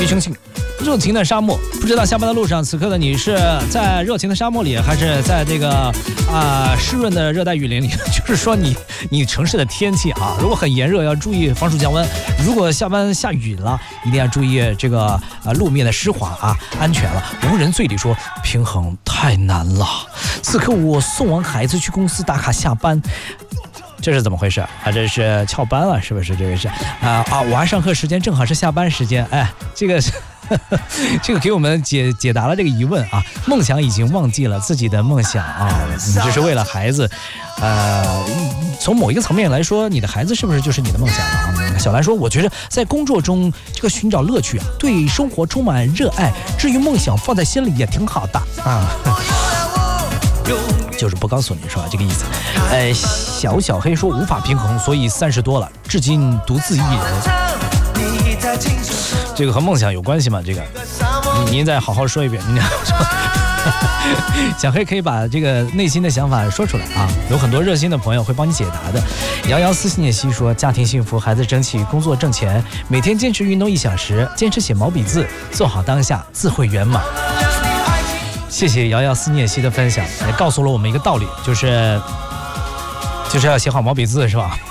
一生性热情的沙漠，不知道下班的路上，此刻的你是在热情的沙漠里，还是在这个湿润的热带雨林里？就是说你城市的天气啊，如果很炎热，要注意防暑降温；如果下班下雨了，一定要注意这个路面的湿滑啊，安全了。无人醉里说，平衡太难了。此刻我送完孩子去公司打卡下班。这是怎么回事啊？这是翘班了，是不是？这个是我还上课时间正好是下班时间，哎，这个是这个给我们解答了这个疑问啊。梦想已经忘记了自己的梦想啊，你只是为了孩子，从某一个层面来说，你的孩子是不是就是你的梦想了啊？小兰说，我觉得在工作中这个寻找乐趣啊，对生活充满热爱，至于梦想放在心里也挺好的啊。就是不告诉你是吧？这个意思。小黑说无法平衡，所以30多了，至今独自一人。这个和梦想有关系吗？这个，您再好好说一遍。小黑可以把这个内心的想法说出来啊，有很多热心的朋友会帮你解答的。遥遥思念西说，家庭幸福，孩子争气，工作挣钱，每天坚持运动1小时，坚持写毛笔字，做好当下，自会圆满。谢谢遥遥思念西的分享，也告诉了我们一个道理，就是要写好毛笔字，是吧？